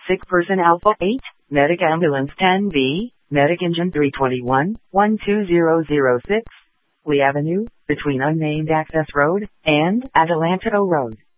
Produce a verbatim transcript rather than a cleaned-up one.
sick person Alpha eight, Medic Ambulance ten B, Medic Engine three twenty-one, one two zero zero six, Lee Avenue, between unnamed Access Road and Adelanto Road.